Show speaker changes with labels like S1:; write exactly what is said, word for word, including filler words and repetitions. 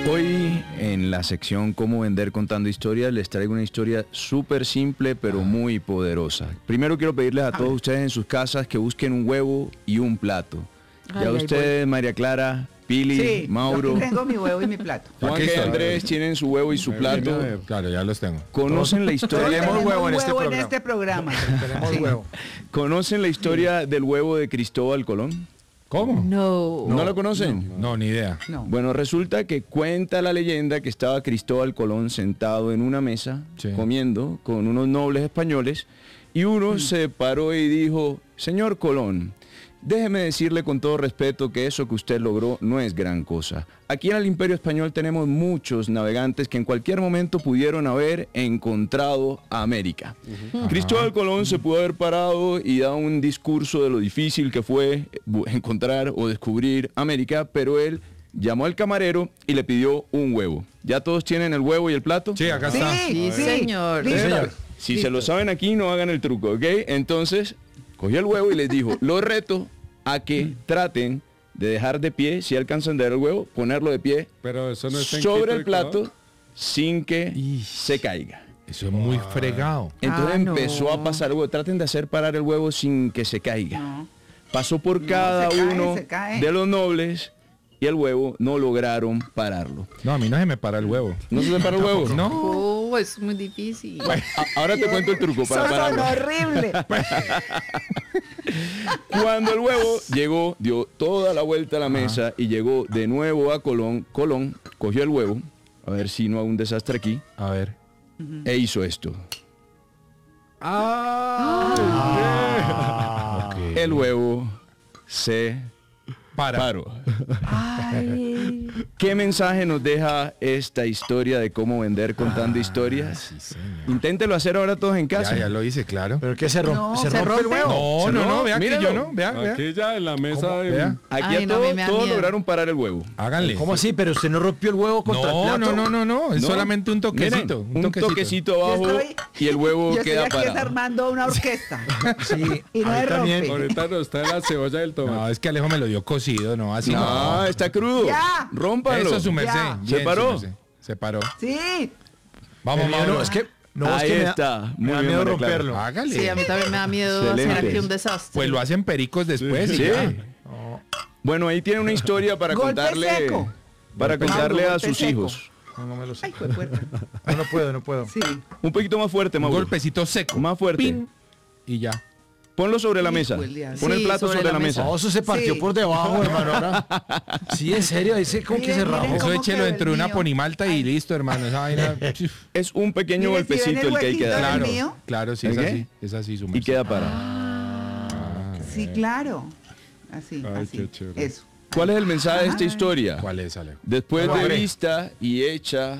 S1: Hoy en la sección Cómo vender contando historias les traigo una historia súper simple pero muy poderosa. Primero quiero pedirles a todos ustedes en sus casas que busquen un huevo y un plato.
S2: Ay,
S1: Ya
S2: ay,
S1: ustedes, María Clara, Pili,
S3: Sí,
S1: Mauro,
S3: yo aquí tengo mi huevo y mi plato.
S1: Juan y Andrés tienen su huevo y su plato.
S4: Claro, ya los tengo.
S1: ¿Conocen la historia?
S3: Tenemos
S4: huevo en
S3: un
S4: este
S3: huevo en
S4: programa.
S3: este programa.
S4: Tenemos
S3: Sí.
S4: huevo.
S1: ¿Conocen la historia del huevo de Cristóbal Colón?
S4: ¿Cómo?
S2: No.
S1: ¿No, la conocen?
S4: No, ni idea.
S3: No.
S1: Bueno, resulta que cuenta la leyenda que estaba Cristóbal Colón sentado en una mesa
S4: Sí.
S1: comiendo con unos nobles españoles y uno se paró y dijo, señor Colón, déjeme decirle con todo respeto que eso que usted logró no es gran cosa. Aquí en el Imperio Español tenemos muchos navegantes que en cualquier momento pudieron haber encontrado a América. Cristóbal Colón se pudo haber parado y dado un discurso de lo difícil que fue bu- encontrar o descubrir América, pero él llamó al camarero y le pidió un huevo. ¿Ya todos tienen el huevo y el plato?
S4: Sí, acá
S3: Sí,
S4: está.
S2: Sí,
S3: sí,
S2: señor.
S3: listo.
S4: Sí, señor.
S1: Si se lo saben aquí, no hagan el truco, ¿ok? Entonces, cogió el huevo y les dijo, lo reto a que traten de dejar de pie, si alcanzan a dar el huevo, ponerlo de pie
S5: Pero eso no está en
S1: sobre
S5: Quito,
S1: el plato
S5: Ecuador.
S1: sin que se caiga.
S4: Eso es muy fregado.
S1: Entonces
S2: Ah, no.
S1: empezó a pasar el huevo. Traten de hacer parar el huevo sin que se caiga.
S3: No.
S1: Pasó por cada
S3: se cae,
S1: uno
S3: se cae.
S1: de los nobles y el huevo no lograron pararlo.
S4: No, a mí no se me para el huevo.
S1: ¿No se para el huevo?
S4: No.
S2: Oh, es muy difícil.
S1: A- ahora te cuento el truco para
S3: Son
S1: pararlo.
S3: horribles.
S1: Cuando el huevo llegó, dio toda la vuelta a la mesa y llegó de nuevo a Colón, Colón cogió el huevo, a ver si no hago un desastre aquí,
S4: A ver.
S1: e hizo esto.
S4: Ok.
S1: El huevo se
S4: Para.
S1: paró.
S2: Ay.
S1: ¿Qué mensaje nos deja esta historia de cómo vender contando historias?
S4: Sí, señor.
S1: Inténtelo hacer ahora todos en casa.
S4: Ya, ya lo hice, claro.
S6: ¿Pero qué se rompe?
S3: No,
S6: ¿Se,
S3: ¿se
S6: rompe, el
S3: rompe?
S6: huevo?
S4: No, no, no, vea que
S1: Míralo.
S4: yo no. Vea, vea.
S5: Aquí ya en la mesa
S4: ¿Cómo?
S5: de...
S4: Vea.
S1: Aquí
S2: Ay,
S1: a
S2: no, a mí
S1: todos,
S2: me da
S1: todos
S2: miedo.
S1: lograron parar el huevo.
S4: Háganle.
S6: ¿Cómo así? ¿Pero usted no rompió el huevo contra el
S4: No,
S6: plato?
S4: no, no, no, no. Es
S1: No.
S4: solamente un toquecito.
S1: Miren, un toquecito,
S3: Yo
S1: abajo
S3: estoy-
S1: y el huevo
S3: Yo estoy
S1: queda
S3: aquí
S1: parado.
S3: desarmando una orquesta.
S6: Sí,
S3: Y no
S6: a mí
S3: se
S6: también.
S3: rompe.
S5: Ahorita no está la cebolla del tomate.
S4: No, es que Alejo me lo dio cocido, no, así
S1: No,
S4: no.
S1: está crudo.
S3: Ya.
S1: Rómpanlo.
S4: Eso es su merced.
S3: Ya.
S4: Bien,
S1: ¿Se paró?
S4: su merced. Se paró.
S3: Sí.
S4: Vamos,
S6: Pero yo
S4: Mauro.
S6: no, es que... No, es
S1: Ahí
S6: que me da-
S1: está.
S6: Me
S1: Muy
S6: da
S1: bien,
S6: miedo
S1: María Clara.
S6: romperlo.
S4: Hágale.
S2: Sí, a mí también me da miedo
S1: Excelente.
S2: hacer aquí un desastre.
S4: Pues lo hacen pericos después y
S1: Sí.
S4: ya.
S1: Bueno, ahí tiene una historia para
S3: Golpe
S1: contarle
S3: seco.
S1: para
S3: Golpe
S1: contarle
S3: seco,
S1: a
S3: golpe
S1: sus
S3: seco.
S1: hijos.
S6: No, no me lo sé.
S3: Ay, fue fuerte.
S6: No, no puedo, no puedo.
S3: Sí.
S1: Un poquito más fuerte,
S4: Un
S1: Mauro.
S4: golpecito seco.
S1: Más fuerte.
S4: Pin. Y ya.
S1: Ponlo sobre la mesa.
S3: Híjole,
S1: Pon el
S2: sí,
S1: plato
S2: sobre
S1: sobre,
S2: la
S1: la mesa.
S6: No, eso se partió
S3: Sí.
S6: por debajo, hermano. Ahora. Sí, en serio, dice como que
S3: Miren,
S6: se
S3: miren
S6: rajó.
S4: Eso
S3: ¿Cómo
S4: échelo
S3: quedó
S4: dentro de
S3: el
S4: una
S3: mío?
S4: ponimalta y listo, hermano. Esa vaina. chif.
S1: Es un pequeño
S3: Mire, si ven
S1: golpecito
S3: el
S1: el que hay que
S3: huequito
S1: dar.
S3: del
S4: Claro,
S3: mío?
S4: claro, sí, es
S1: ¿Ok?
S4: así. Es así su
S1: Y
S4: merced.
S1: queda parado.
S3: Sí, claro. Así,
S5: Ay,
S3: así.
S5: qué chévere.
S3: Eso.
S1: ¿Cuál es el mensaje de esta historia?
S4: ¿Cuál es, Alejo?
S1: Después
S6: No,
S1: de
S6: hombre.
S1: vista y hecha